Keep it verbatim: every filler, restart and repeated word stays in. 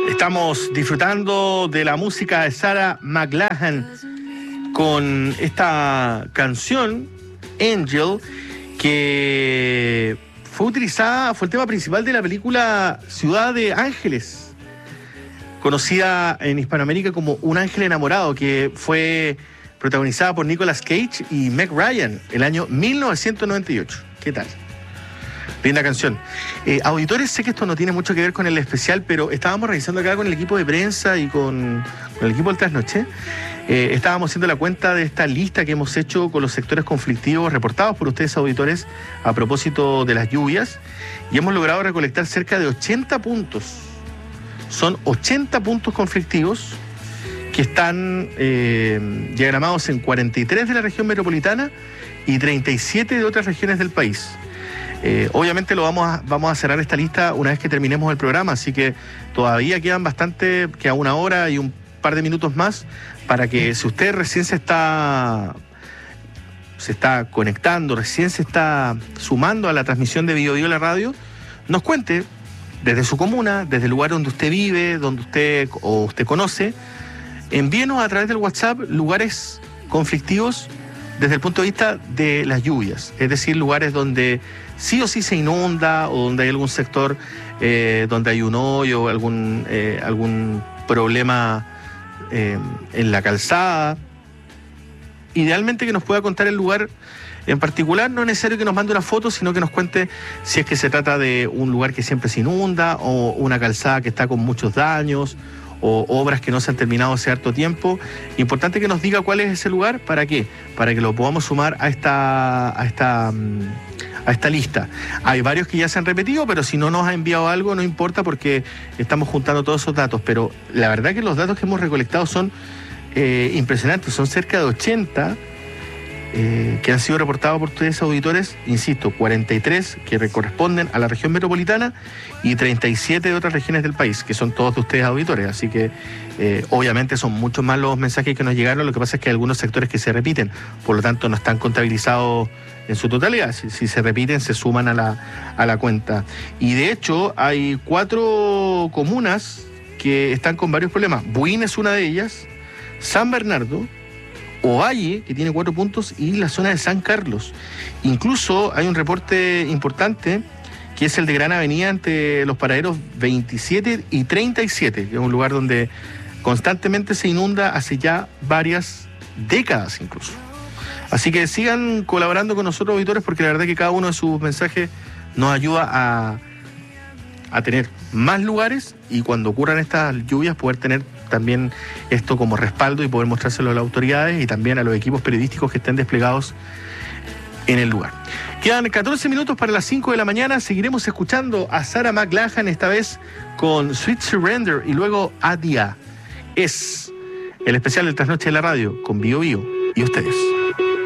Estamos disfrutando de la música de Sarah McLachlan con esta canción, Angel, que fue utilizada, fue el tema principal de la película Ciudad de Ángeles, conocida en Hispanoamérica como Un ángel enamorado, que fue protagonizada por Nicolas Cage y Meg Ryan el año mil novecientos noventa y ocho. ¿Qué tal? Linda canción. Eh, auditores, sé que esto no tiene mucho que ver con el especial, pero estábamos revisando acá con el equipo de prensa y con, con el equipo del Trasnoche. Eh, estábamos haciendo la cuenta de esta lista que hemos hecho con los sectores conflictivos reportados por ustedes, auditores, a propósito de las lluvias, y hemos logrado recolectar cerca de ochenta puntos. Son ochenta puntos conflictivos que están eh, diagramados en cuarenta y tres de la región metropolitana y treinta y siete de otras regiones del país. Eh, obviamente lo vamos a, vamos a cerrar esta lista una vez que terminemos el programa, así que todavía quedan bastante, queda una hora y un par de minutos más para que, si usted recién se está se está conectando, recién se está sumando a la transmisión de Bio Bio La Radio, nos cuente desde su comuna, desde el lugar donde usted vive, donde usted o usted conoce, envíenos a través del WhatsApp lugares conflictivos desde el punto de vista de las lluvias, es decir, lugares donde sí o sí se inunda o donde hay algún sector eh, donde hay un hoyo, algún, eh, algún problema eh, en la calzada. Idealmente que nos pueda contar el lugar en particular, no es necesario que nos mande una foto, sino que nos cuente si es que se trata de un lugar que siempre se inunda o una calzada que está con muchos daños o obras que no se han terminado hace harto tiempo. Importante que nos diga cuál es ese lugar. ¿Para qué? Para que lo podamos sumar a esta, a esta, a esta lista. Hay varios que ya se han repetido, pero si no nos ha enviado algo, no importa, porque estamos juntando todos esos datos. Pero la verdad que los datos que hemos recolectado son eh, impresionantes. Son cerca de ochenta eh, que han sido reportados por ustedes, auditores. Insisto, cuarenta y tres que corresponden a la región metropolitana y treinta y siete de otras regiones del país, que son todos de ustedes, auditores. Así que eh, obviamente son muchos más los mensajes que nos llegaron. Lo que pasa es que hay algunos sectores que se repiten, por lo tanto no están contabilizados en su totalidad. Si, si se repiten, se suman a la, a la cuenta. Y de hecho hay cuatro comunas que están con varios problemas. Buin es una de ellas, San Bernardo, Ovalle, que tiene cuatro puntos, y la zona de San Carlos. Incluso hay un reporte importante, que es el de Gran Avenida entre los paraderos veintisiete y treinta y siete, que es un lugar donde constantemente se inunda hace ya varias décadas incluso. Así que sigan colaborando con nosotros, auditores, porque la verdad que cada uno de sus mensajes nos ayuda a, a tener más lugares, y cuando ocurran estas lluvias poder tener también esto como respaldo y poder mostrárselo a las autoridades y también a los equipos periodísticos que estén desplegados en el lugar. Quedan catorce minutos para las cinco de la mañana. Seguiremos escuchando a Sarah McLachlan, esta vez con Sweet Surrender, y luego Adia. Es el especial del Trasnoche de la Radio con Bio Bio y ustedes.